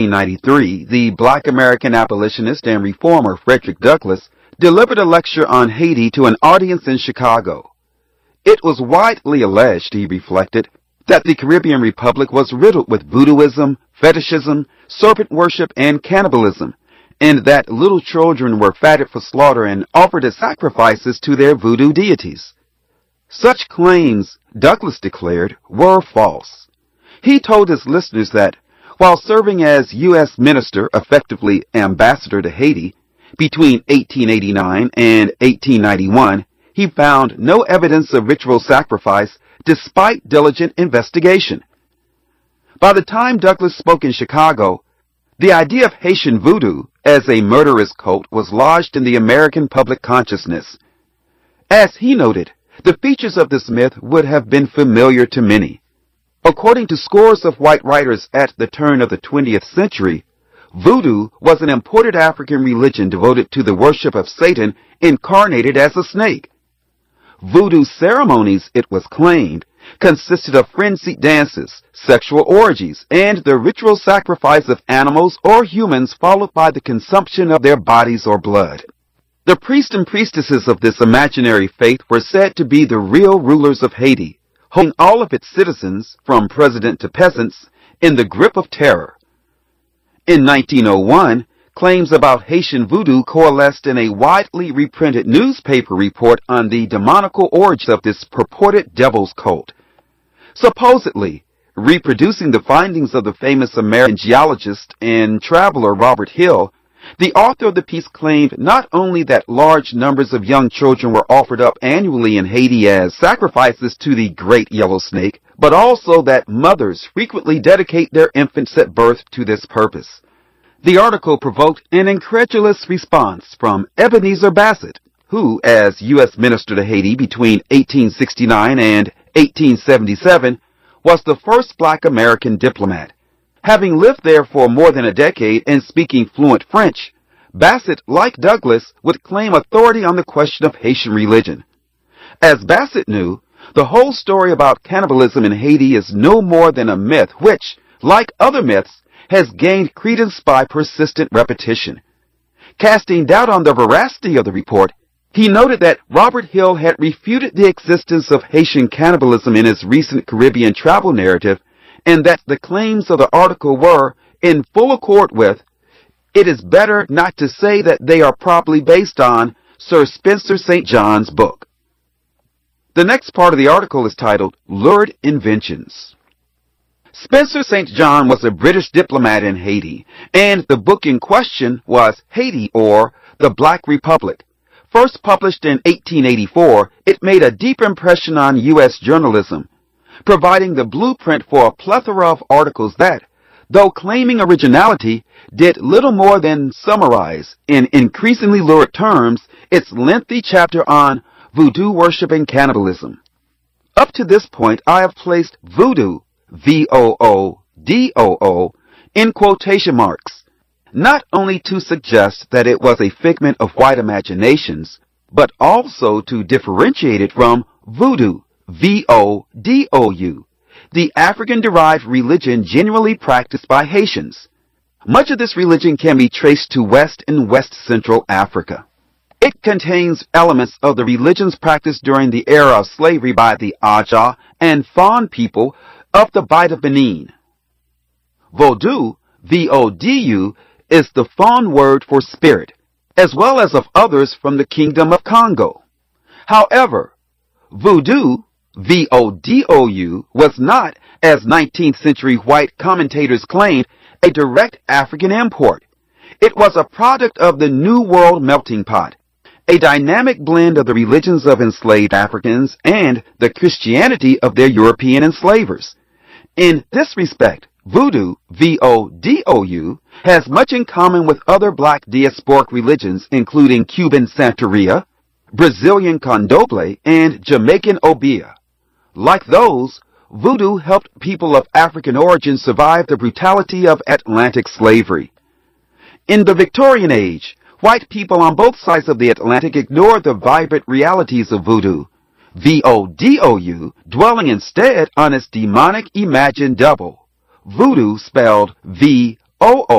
1893, the black American abolitionist and reformer Frederick Douglass delivered a lecture on Haiti to an audience in Chicago. It was widely alleged, he reflected, that the Caribbean Republic was riddled with voodooism, fetishism, serpent worship, and cannibalism, and that little children were fatted for slaughter and offered as sacrifices to their voodoo deities. Such claims, Douglass declared, were false. He told his listeners that, while serving as U.S. Minister, effectively Ambassador to Haiti, between 1889 and 1891, he found no evidence of ritual sacrifice despite diligent investigation. By the time Douglass spoke in Chicago, the idea of Haitian voodoo as a murderous cult was lodged in the American public consciousness. As he noted, the features of this myth would have been familiar to many. According to scores of white writers at the turn of the 20th century, voodoo was an imported African religion devoted to the worship of Satan incarnated as a snake. Voodoo ceremonies, it was claimed, consisted of frenzied dances, sexual orgies, and the ritual sacrifice of animals or humans followed by the consumption of their bodies or blood. The priests and priestesses of this imaginary faith were said to be the real rulers of Haiti, holding all of its citizens, from president to peasants, in the grip of terror. In 1901, claims about Haitian voodoo coalesced in a widely reprinted newspaper report on the demoniacal origins of this purported devil's cult. Supposedly, reproducing the findings of the famous American geologist and traveler Robert Hill, the author of the piece claimed not only that large numbers of young children were offered up annually in Haiti as sacrifices to the Great Yellow Snake, but also that mothers frequently dedicate their infants at birth to this purpose. The article provoked an incredulous response from Ebenezer Bassett, who, as U.S. Minister to Haiti between 1869 and 1877, was the first black American diplomat. Having lived there for more than a decade and speaking fluent French, Bassett, like Douglass, would claim authority on the question of Haitian religion. As Bassett knew, the whole story about cannibalism in Haiti is no more than a myth which, like other myths, has gained credence by persistent repetition. Casting doubt on the veracity of the report, he noted that Robert Hill had refuted the existence of Haitian cannibalism in his recent Caribbean travel narrative, and that the claims of the article were, in full accord with, it is better not to say that they are properly based on Sir Spencer St. John's book. The next part of the article is titled, Lurid Inventions. Spencer St. John was a British diplomat in Haiti, and the book in question was Haiti, or The Black Republic. First published in 1884, it made a deep impression on U.S. journalism, providing the blueprint for a plethora of articles that, though claiming originality, did little more than summarize, in increasingly lurid terms, its lengthy chapter on voodoo worship and cannibalism. Up to this point, I have placed voodoo, V-O-O-D-O-O, in quotation marks, not only to suggest that it was a figment of white imaginations, but also to differentiate it from voodoo, V-O-D-O-U, the African-derived religion generally practiced by Haitians. Much of this religion can be traced to West and West Central Africa. It contains elements of the religions practiced during the era of slavery by the Aja and Fon people of the Bight of Benin. Vodou, V-O-D-U, is the Fon word for spirit, as well as of others from the Kingdom of Congo. However, voodoo, V-O-D-O-U, was not, as 19th century white commentators claimed, a direct African import. It was a product of the New World melting pot, a dynamic blend of the religions of enslaved Africans and the Christianity of their European enslavers. In this respect, voodoo, V-O-D-O-U, has much in common with other black diasporic religions including Cuban Santeria, Brazilian Candomblé, and Jamaican Obeah. Like those, voodoo helped people of African origin survive the brutality of Atlantic slavery. In the Victorian age, white people on both sides of the Atlantic ignored the vibrant realities of voodoo, V-O-D-O-U, dwelling instead on its demonic imagined double, voodoo spelled V-O-O-D-O-U.